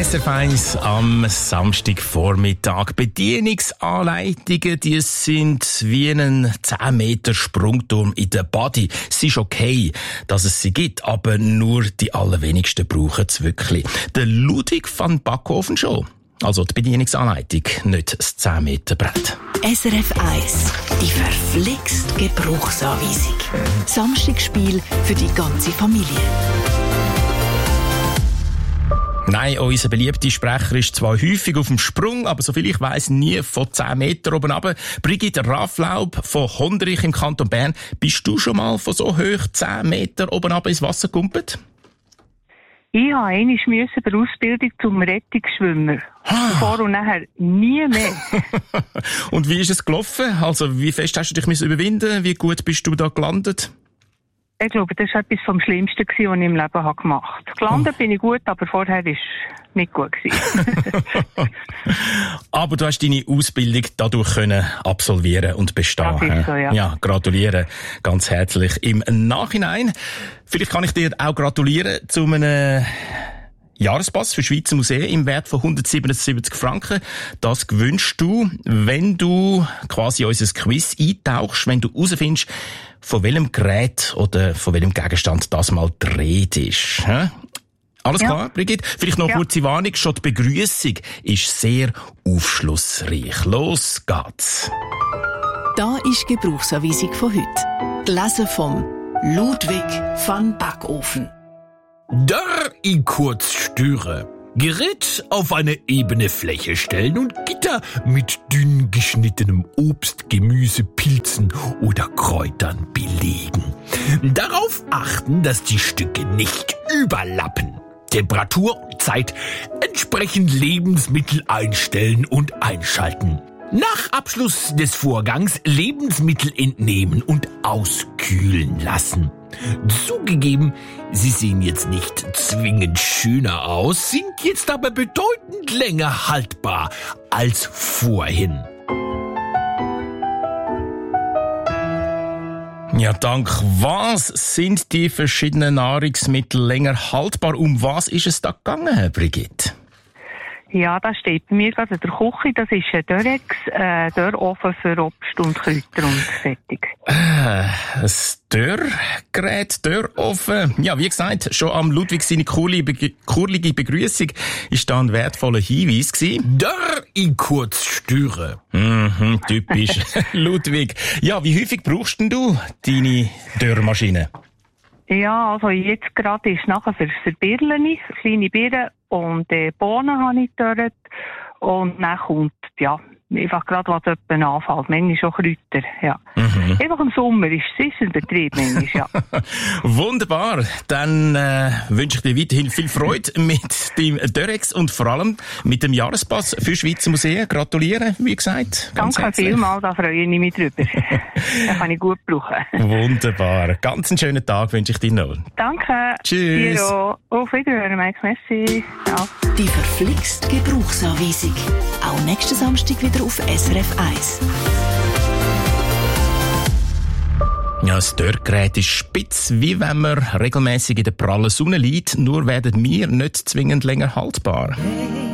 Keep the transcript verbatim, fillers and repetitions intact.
S R F eins am Samstagvormittag. Bedienungsanleitungen, die sind wie ein zehn Meter Sprungturm in der Body. Es ist okay, dass es sie gibt, aber nur die allerwenigsten brauchen es wirklich. Der Ludwig van Backofen schon. Also die Bedienungsanleitung, nicht das zehn Meter Brett. S R F eins, die verflixt Gebrauchsanweisung. Samstagsspiel für die ganze Familie. Nein, unser beliebter Sprecher ist zwar häufig auf dem Sprung, aber soviel ich weiss, nie von zehn Meter oben runter. Brigitte Rafflaub von Honderich im Kanton Bern. Bist du schon mal von so hoch zehn Meter oben runter ins Wasser gekumpelt? Ich habe einmal bei der Ausbildung zum Rettungsschwimmer. Ah. Vor und nachher nie mehr. Und wie ist es gelaufen? Also, wie fest hast du dich überwinden? Wie gut bist du da gelandet? Ich glaube, das war etwas vom Schlimmsten, was ich im Leben gemacht habe. Gelandet oh. bin ich gut, aber vorher war es nicht gut. Aber du hast deine Ausbildung dadurch können absolvieren und bestehen. Das ist so, ja. Ja, gratuliere ganz herzlich im Nachhinein. Vielleicht kann ich dir auch gratulieren zu einem Jahrespass für Schweizer Museen im Wert von hundertsiebenundsiebzig Franken. Das gewünscht du, wenn du quasi in unser Quiz eintauchst, wenn du herausfindest, von welchem Gerät oder von welchem Gegenstand das mal die Rede ist. Hä? Alles ja. klar, Brigitte? Vielleicht noch eine ja. kurze Warnung. Schon die Begrüssung ist sehr aufschlussreich. Los geht's. Da ist die Gebrauchsanweisung von heute. Gelesen vom Ludwig van Backofen. Dörr in kurz störe. Gerät auf eine ebene Fläche stellen und Gitter mit dünn geschnittenem Obst, Gemüse, Pilzen oder Kräutern belegen. Darauf achten, dass die Stücke nicht überlappen. Temperatur und Zeit entsprechend Lebensmittel einstellen und einschalten. Nach Abschluss des Vorgangs Lebensmittel entnehmen und auskühlen lassen. Zugegeben, sie sehen jetzt nicht zwingend schöner aus, sind jetzt aber bedeutend länger haltbar als vorhin. Ja, dank was sind die verschiedenen Nahrungsmittel länger haltbar? Um was ist es da gegangen, Brigitte? Ja, das steht bei mir gerade in der Küche. Das ist ein Dörrex, äh, Dörrofen für Obst und Kräuter und fertig. Äh, ein Dörrgerät, Dörrofen. Ja, wie gesagt, schon am Ludwig seine kurlige Begrüßung ist da ein wertvoller Hinweis gewesen. Dörr in kurz störe. Mhm, typisch. Ludwig. Ja, wie häufig brauchst denn du deine Dörrmaschine? Ja, also jetzt gerade ist nachher für, für Birnen, kleine Birnen und äh, Bohnen habe ich dort. Und dann kommt, ja, einfach gerade was jemand anfällt. Manchmal schon Kräuter, ja. Mhm. Einfach im Sommer ist es ein Betrieb, manchmal, ja. Wunderbar. Dann äh, wünsche ich dir weiterhin viel Freude mit dem Dörrex und vor allem mit dem Jahrespass für Schweizer Museen. Gratuliere, wie gesagt. Danke vielmals, da freue ich mich drüber. Den kann ich gut brauchen. Wunderbar. Ganz einen schönen Tag wünsche ich dir noch. Danke. Tschüss. Dir auf Wiederhören, Mike. Merci. Ja. Die verflixt Gebrauchsanweisung. Auch nächsten Samstag wieder auf S R F eins. Ja, das Dörrgerät ist spitz, wie wenn man regelmäßig in der prallen Sonne liegt, nur werden wir nicht zwingend länger haltbar. Hey.